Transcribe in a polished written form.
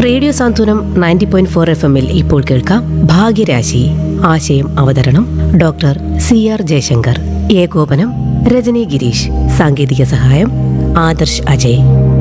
Radio സാന്ത്വനം 90.4 FM ഇപ്പോൾ കേൾക്കാം ഭാഗ്യരാശി. ആശയം അവതരണം ഡോക്ടർ CR ജയശങ്കർ. ഏകോപനം രജനി ഗിരീഷ്. സാങ്കേതിക സഹായം ആദർശ് അജയ്.